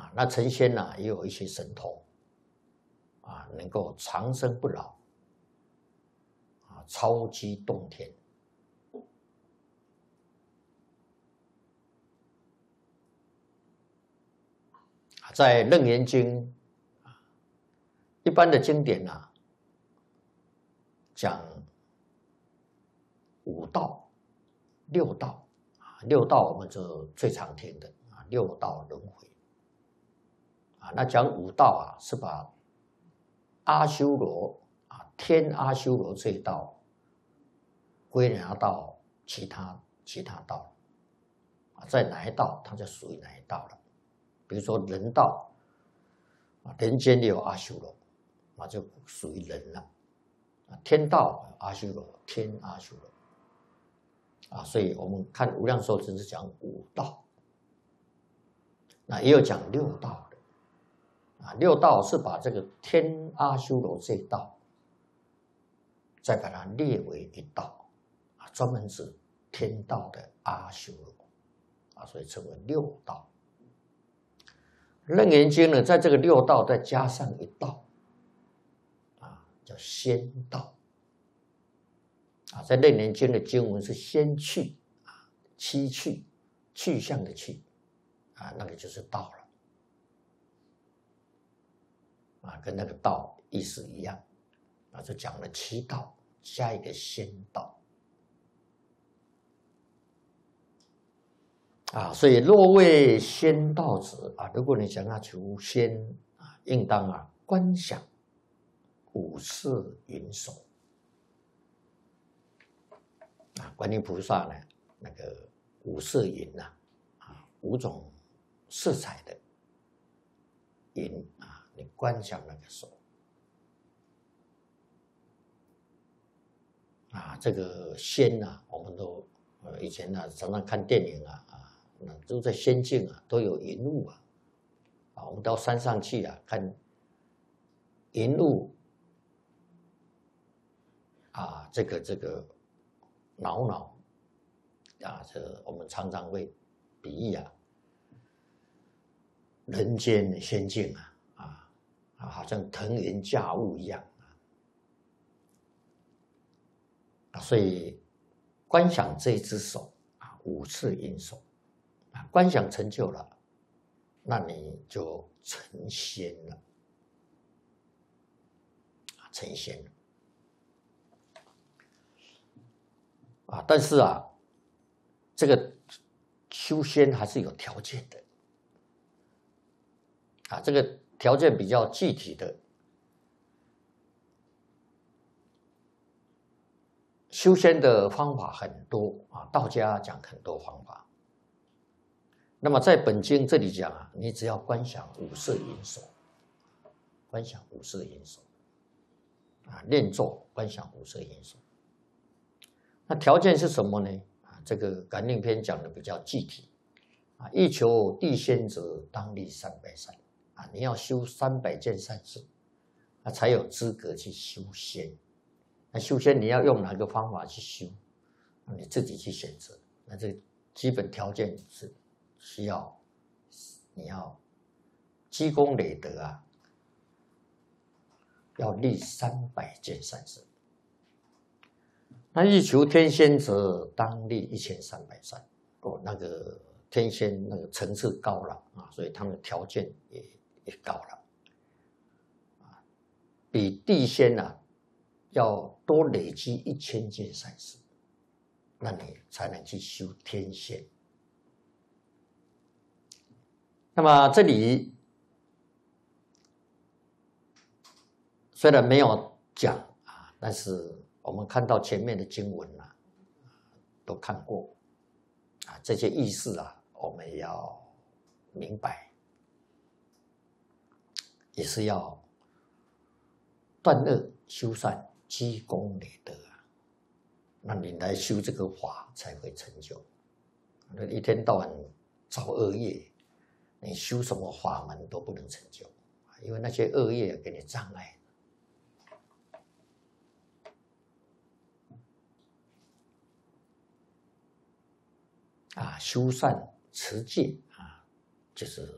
那成仙也有一些神通能够长生不老超级动天。在《楞严经》一般的经典讲五道、六道六道我们就最常听的六道轮回那讲五道是把阿修罗天阿修罗这一道归纳到其他道在哪一道它就属于哪一道了。比如说人道人间也有阿修罗就属于人了。天道阿修罗天阿修罗所以我们看无量寿经是讲五道，那也有讲六道的六道是把这个天阿修罗这一道再把它列为一道专门指天道的阿修罗所以称为六道。楞严经呢，在这个六道再加上一道叫仙道在楞严经的经文是先去七去去向的去那个就是道了跟那个道意思一样就讲了七道加一个仙道所以若为仙道者如果你想要求仙应当观想五色云手观音菩萨呢，那个五色云五种色彩的云你观想那个手这个仙我们都以前常常看电影都在仙境都有云雾我们到山上去看云雾这个挠这我们常常会比喻人间仙境好像腾云驾雾一样所以观想这一只手五色云手观想成就了，那你就成仙了成仙了但是这个修仙还是有条件的这个条件比较具体的，修仙的方法很多道家讲很多方法。那么在本经这里讲你只要观想五色云手，观想五色云手念咒观想五色云手。那条件是什么呢？这个感应篇讲的比较具体欲求地仙者当立300善你要修300件善事才有资格去修仙。那修仙你要用哪个方法去修你自己去选择。那这个基本条件是需要你要积功累德要立300件善事。那欲求天仙者当立1300善那个天仙那个层次高了所以他们的条件也高了比地仙要多累积1000件善事，那你才能去修天仙。那么这里虽然没有讲但是我们看到前面的经文都看过这些意思我们要明白，也是要断恶修善积功累德那你来修这个法才会成就。一天到晚造恶业，你修什么法门都不能成就，因为那些恶业给你障碍。修善持戒就是